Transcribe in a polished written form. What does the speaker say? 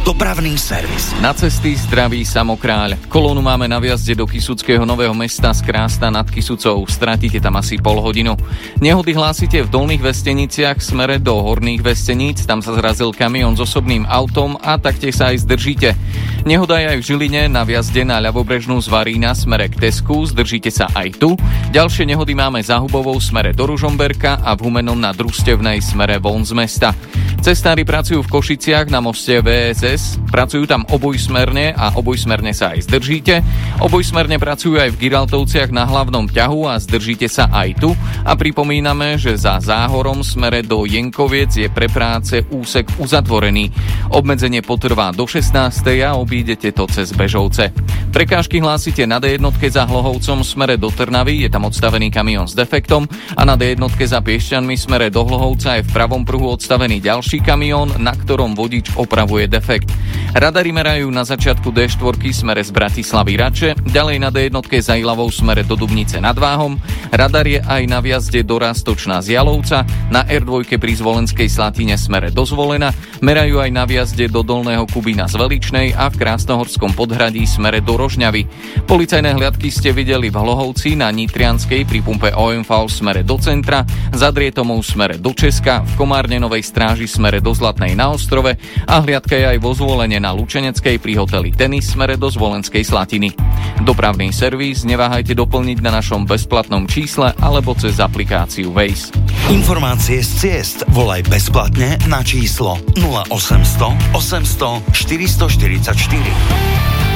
Dopravný servis. Na cesty zdraví Samokráľ. Kolónu máme na vjazde do Kysuckého Nového Mesta z Krásna nad Kysucou. Stratíte tam asi pol hodinu. Nehody hlásite v Dolných Vesteniciach v smere do Horných Vesteníc. Tam sa zrazil kamión s osobným autom a taktiež sa aj zdržíte. Nehoda je aj v Žiline na vjazde na ľavobrežnú z Varína smere k Tesku. Zdržíte sa aj tu. Ďalšie nehody máme za Hubovou smere do Ružomberka a v Humennom na Družstevnej smere von z mesta. Cestári pracujú v Košiciach na moste VSS, pracujú tam obojsmerne a obojsmerne sa aj zdržíte. Obojsmerne pracujú aj v Giraltovciach na hlavnom ťahu a zdržíte sa aj tu. A pripomíname, že za Záhorom smere do Jenkoviec je pre práce úsek uzatvorený. Obmedzenie potrvá do 16. a obídete to cez Bežovce. Prekážky hlásite na D1 za Hlohovcom smere do Trnavy, je tam odstavený kamión s defektom, a na D1 za Piešťanmi smere do Hlohovca je v pravom pruhu odstavený ďalší kamión, na ktorom vodič opravuje defekt. Radary merajú na začiatku D4 smere z Bratislavy Rače, ďalej na D1 za Ilavou smere do Dubnice nad Váhom, radar je aj na vjazde do Rastočna z Jalovca, na R2 pri Zvolenskej Slatine smere do Zvolena, merajú aj na vjazde do Dolného Kubína z Veličnej a v Krásnohorskom Podhradí smere do Rožňavy. Policajné hliadky ste videli v Hlohovci, na Nitrianskej pri pumpe OMV smere do centra, za Drietomou smere do Česka, v Komárnenovej stráži smere do Zlatnej na Ostrove a hliadka je aj vo Zvolene na Lučeneckej pri hoteli Tenis smere do Zvolenskej Slatiny. Dopravný servis neváhajte doplniť na našom bezplatnom čísle alebo cez aplikáciu Waze. Informácie z ciest volaj bezplatne na číslo 0800 800 444.